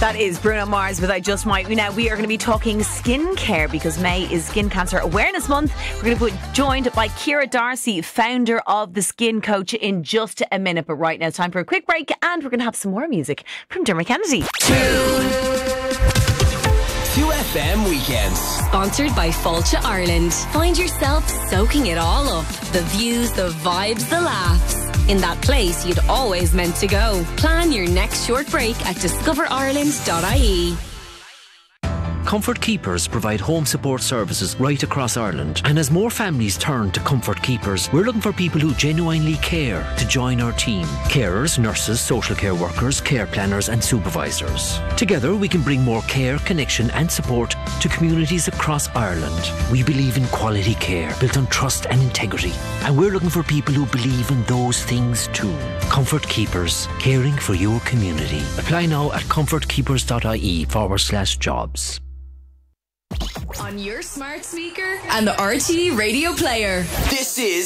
That is Bruno Mars with I Just Might. Now we are going to be talking skincare because May is Skin Cancer Awareness Month. We're going to be joined by Ciara Darcy, founder of The Skin Coach, in just a minute. But right now it's time for a quick break and we're going to have some more music from Dermot Kennedy. 2FM Weekends. Sponsored by Fáilte Ireland. Find yourself soaking it all up. The views, the vibes, the laughs. In that place you'd always meant to go. Plan your next short break at discoverireland.ie. Comfort Keepers provide home support services right across Ireland. And as more families turn to Comfort Keepers, we're looking for people who genuinely care to join our team. Carers, nurses, social care workers, care planners and supervisors. Together we can bring more care, connection and support to communities across Ireland. We believe in quality care built on trust and integrity. And we're looking for people who believe in those things too. Comfort Keepers, caring for your community. Apply now at comfortkeepers.ie/jobs. On your smart speaker and the RTE radio player. This is